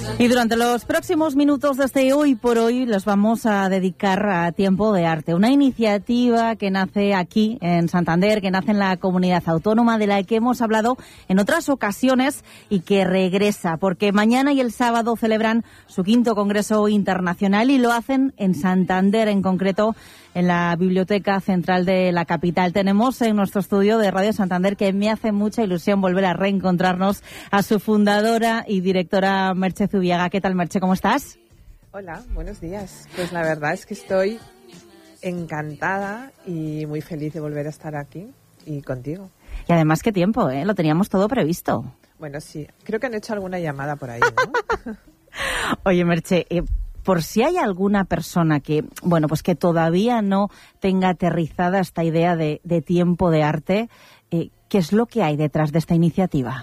Y durante los próximos minutos de este Hoy por Hoy los vamos a dedicar a Tiempo de Arte, una iniciativa que nace aquí en Santander, que nace en la comunidad autónoma, de la que hemos hablado en otras ocasiones y que regresa, porque mañana y el sábado celebran su 5º Congreso Internacional y lo hacen en Santander, en concreto en la Biblioteca Central de la capital. Tenemos en nuestro estudio de Radio Santander, que me hace mucha ilusión volver a reencontrarnos, a su fundadora y directora, Merche Zubiaga. ¿Qué tal, Merche? ¿Cómo estás? Hola, buenos días. Pues la verdad es que estoy encantada y muy feliz de volver a estar aquí y contigo. Y además, qué tiempo, ¿eh? Lo teníamos todo previsto. Bueno, sí. Creo que han hecho alguna llamada por ahí, ¿no? Oye, Merche, por si hay alguna persona que, bueno, pues que todavía no tenga aterrizada esta idea de Tiempo de Arte, ¿qué es lo que hay detrás de esta iniciativa?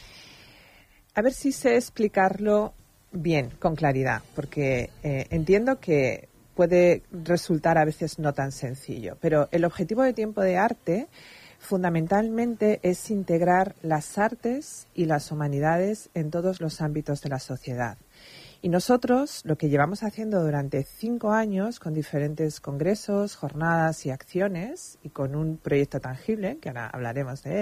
A ver si sé explicarlo bien, con claridad, porque entiendo que puede resultar a veces no tan sencillo, pero el objetivo de Tiempo de Arte fundamentalmente es integrar las artes y las humanidades en todos los ámbitos de la sociedad. Y nosotros lo que llevamos haciendo durante 5 años, con diferentes congresos, jornadas y acciones, y con un proyecto tangible, que ahora hablaremos de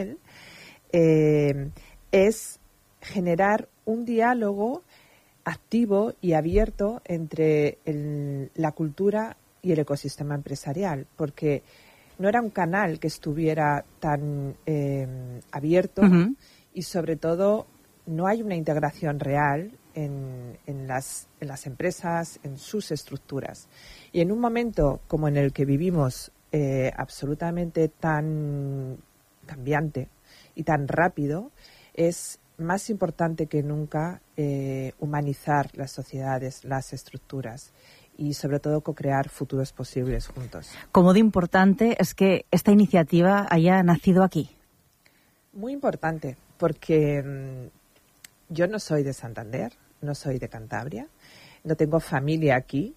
él, es generar un diálogo activo y abierto entre la cultura y el ecosistema empresarial, porque no era un canal que estuviera tan abierto y sobre todo no hay una integración real en las empresas, en sus estructuras. Y en un momento como en el que vivimos, absolutamente tan cambiante y tan rápido, es más importante que nunca humanizar las sociedades, las estructuras y sobre todo co-crear futuros posibles juntos. ¿Cómo de importante es que esta iniciativa haya nacido aquí? Muy importante, porque yo no soy de Santander, no soy de Cantabria, no tengo familia aquí,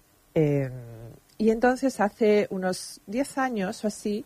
y entonces hace unos 10 años o así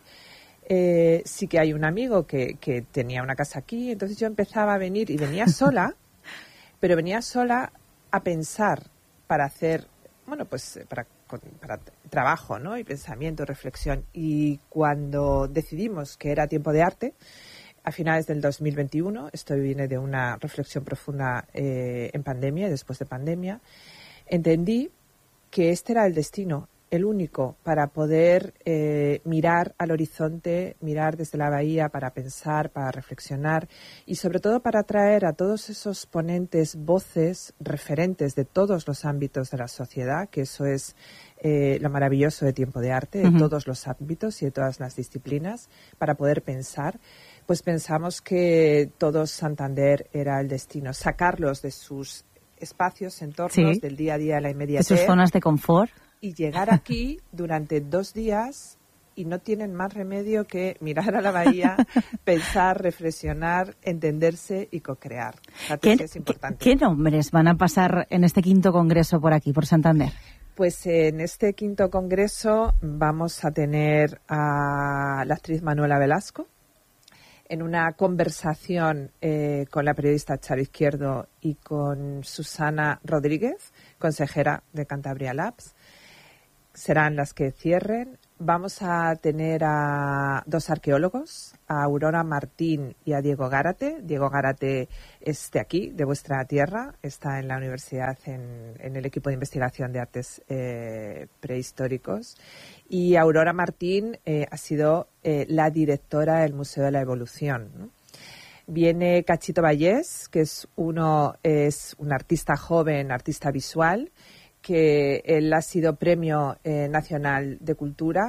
sí que hay un amigo que tenía una casa aquí, entonces yo empezaba a venir y venía sola, pero venía sola a pensar para hacer, bueno, pues para trabajo, ¿no? Y pensamiento, reflexión. Y cuando decidimos que era Tiempo de Arte, a finales del 2021, esto viene de una reflexión profunda en pandemia y después de pandemia, entendí que este era el destino, el único, para poder mirar al horizonte, mirar desde la bahía para pensar, para reflexionar y sobre todo para traer a todos esos ponentes voces referentes de todos los ámbitos de la sociedad, que eso es lo maravilloso de Tiempo de Arte, de todos los ámbitos y de todas las disciplinas, para poder pensar. Pues pensamos que todo Santander era el destino, sacarlos de sus espacios, entornos, del día a día, la inmediatez. De sus zonas de confort. Y llegar aquí durante 2 días y no tienen más remedio que mirar a la bahía, pensar, reflexionar, entenderse y co-crear. Es importante. ¿Qué nombres van a pasar en este 5º Congreso por aquí, por Santander? Pues en este 5º Congreso vamos a tener a la actriz Manuela Velasco, en una conversación con la periodista Charo Izquierdo y con Susana Rodríguez, consejera de Cantabria Labs. Serán las que cierren. Vamos a tener a 2 arqueólogos, a Aurora Martín y a Diego Gárate. Diego Gárate es de aquí, de vuestra tierra, está en la universidad en el equipo de investigación de artes prehistóricos. Y Aurora Martín ha sido la directora del Museo de la Evolución, ¿no? Viene Cachito Vallés, que es un artista joven, artista visual, que él ha sido Premio Nacional de Cultura.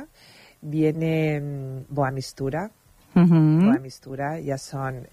Viene Boa Mistura. Boa Mistura, ya son...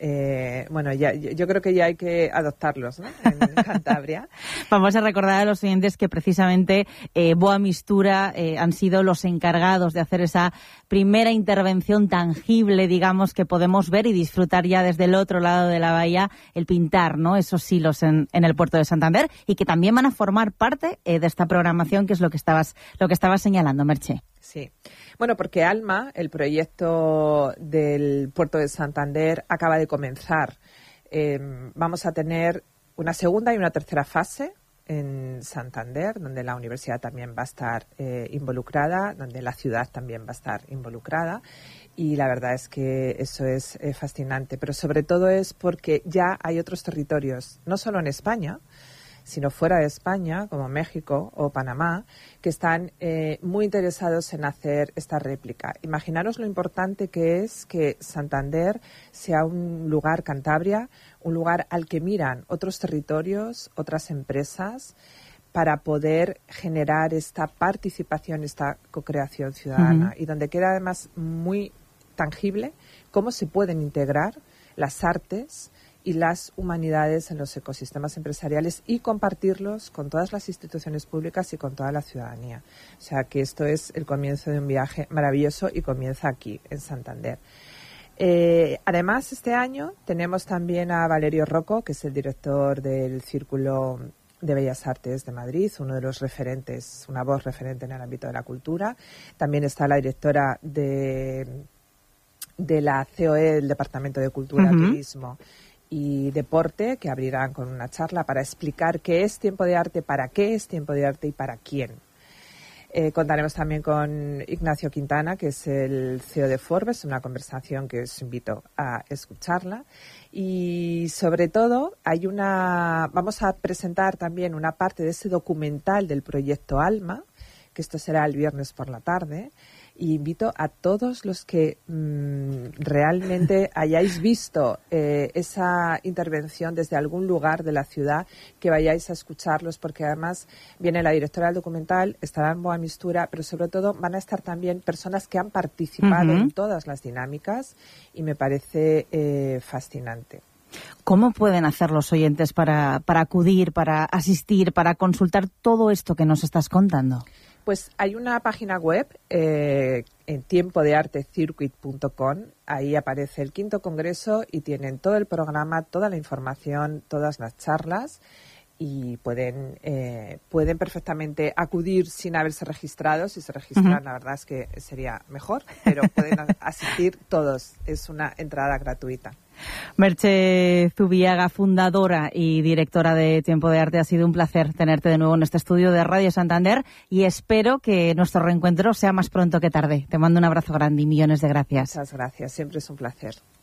yo creo que ya hay que adoptarlos, ¿no? En Cantabria. Vamos a recordar a los oyentes que precisamente Boa Mistura han sido los encargados de hacer esa primera intervención tangible, digamos, que podemos ver y disfrutar ya desde el otro lado de la bahía, el pintar, ¿no? Esos hilos en el puerto de Santander, y que también van a formar parte de esta programación, que es lo que estabas señalando, Merche. Sí. Bueno, porque ALMA, el proyecto del puerto de Santander, acaba de comenzar. Vamos a tener una segunda y una tercera fase en Santander, donde la universidad también va a estar involucrada, donde la ciudad también va a estar involucrada. Y la verdad es que eso es fascinante, pero sobre todo es porque ya hay otros territorios, no solo en España, sino fuera de España, como México o Panamá, que están muy interesados en hacer esta réplica. Imaginaros lo importante que es que Santander sea un lugar, Cantabria, un lugar al que miran otros territorios, otras empresas, para poder generar esta participación, esta co-creación ciudadana, y donde queda además muy tangible cómo se pueden integrar las artes y las humanidades en los ecosistemas empresariales y compartirlos con todas las instituciones públicas y con toda la ciudadanía. O sea que esto es el comienzo de un viaje maravilloso y comienza aquí, en Santander. Además, este año tenemos también a Valerio Rocco, que es el director del Círculo de Bellas Artes de Madrid, uno de los referentes, una voz referente en el ámbito de la cultura. También está la directora de la COE, del Departamento de Cultura, Turismo y Deporte, que abrirán con una charla para explicar qué es tiempo de arte, para qué es tiempo de arte y para quién. Contaremos también con Ignacio Quintana, que es el CEO de Forbes, una conversación que os invito a escucharla. Y sobre todo vamos a presentar también una parte de ese documental del proyecto Alma, que esto será el viernes por la tarde. Y invito a todos los que realmente hayáis visto esa intervención desde algún lugar de la ciudad, que vayáis a escucharlos, porque además viene la directora del documental, estará en Boa Mistura, pero sobre todo van a estar también personas que han participado en todas las dinámicas, y me parece fascinante. ¿Cómo pueden hacer los oyentes para acudir, para asistir, para consultar todo esto que nos estás contando? Pues hay una página web en tiempodeartecircuit.com. Ahí aparece el 5º congreso y tienen todo el programa, toda la información, todas las charlas, y pueden perfectamente acudir sin haberse registrado. Si se registran, la verdad es que sería mejor, pero pueden asistir todos. Es una entrada gratuita. Merche Zubiaga, fundadora y directora de Tiempo de Arte, ha sido un placer tenerte de nuevo en este estudio de Radio Santander, y espero que nuestro reencuentro sea más pronto que tarde. Te mando un abrazo grande y millones de gracias. Muchas gracias, siempre es un placer.